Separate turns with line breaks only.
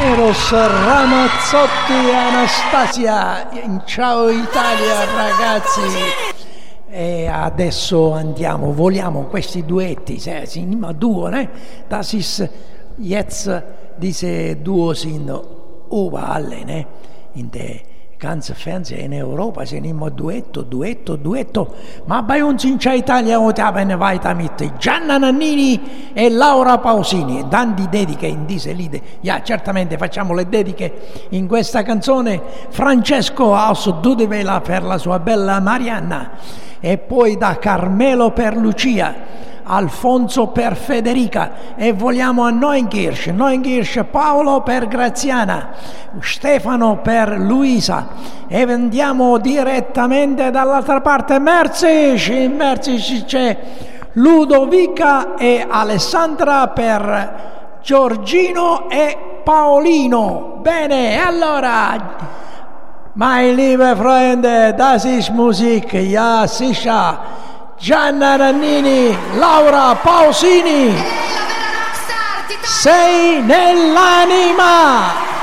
Eros Ramazzotti e Anastasia. Ciao Italia ragazzi. E adesso andiamo, voliamo questi duetti, ma duo, ne? Das ist jetzt diese Duo sind überall, ne? In der ganzen Fernsehen in Europa sind immer Duetto. Ma bei uns in Italia haben weiter mit Gianna Nannini e Laura Pausini. Dan di dediche in diese Lieder. Ja, certamente facciamo le dediche in questa canzone. Francesco aus Dudevela per la sua bella Marianna. E poi da Carmelo per Lucia, Alfonso per Federica, e vogliamo a Neunkirch Paolo per Graziana, Stefano per Luisa, e andiamo direttamente dall'altra parte. Merzic c'è Ludovica e Alessandra per Giorgino e Paolino. Bene, allora, meine liebe Freunde, das ist Musik, ja sicher. Gianna Nannini, Laura Pausini, sei nell'anima.